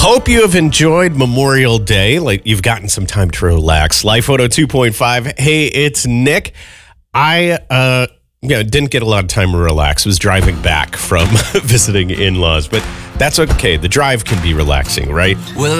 Hope you have enjoyed Memorial Day, like you've gotten some time to relax. Life Photo 2.5. Hey, it's Nick. I didn't get a lot of time to relax. I was driving back from visiting in-laws, but that's okay. The drive can be relaxing, right? Well,